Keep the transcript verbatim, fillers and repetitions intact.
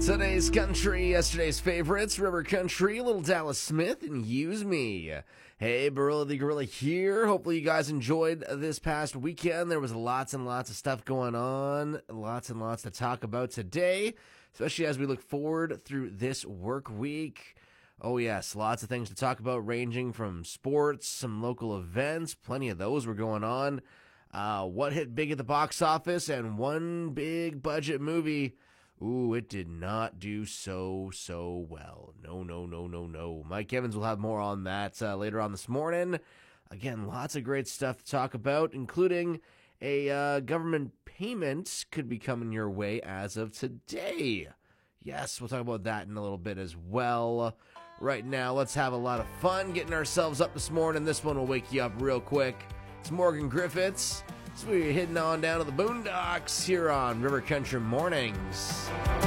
Today's country, yesterday's favorites, River Country, Little Dallas Smith, and Use Me. Hey, Barilla the Gorilla here. Hopefully you guys enjoyed this past weekend. There was lots and lots of stuff going on, lots and lots to talk about today, especially as we look forward through this work week. Oh yes, lots of things to talk about, ranging from sports, some local events, plenty of those were going on. Uh, what hit big at the box office, and one big budget movie. Ooh, it did not do so, so well. No, no, no, no, no. Mike Evans will have more on that uh, later on this morning. Again, lots of great stuff to talk about, including a uh, government payment could be coming your way as of today. Yes, we'll talk about that in a little bit as well. Right now, let's have a lot of fun getting ourselves up this morning. This one will wake you up real quick. It's Morgan Griffiths. So we're heading on down to the boondocks here on River Country Mornings.